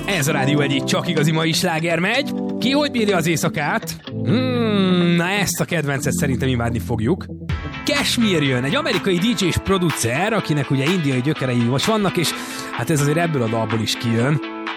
Ez a rádió egyik csak igazi mai sláger megy. Ki hogy bírja az éjszakát? Na ezt a kedvencet szerintem imádni fogjuk. Kashmir jön, egy amerikai DJ és producer, akinek ugye indiai gyökerei most vannak, és hát ez azért ebből a dalból is kijön.